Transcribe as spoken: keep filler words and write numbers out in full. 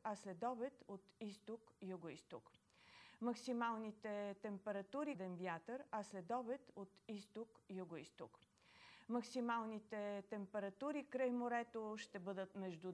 а след обед от изток-югоизток. Максималните температури ден вятър, а след обед от изток-югоизток. Максималните температури край морето ще бъдат между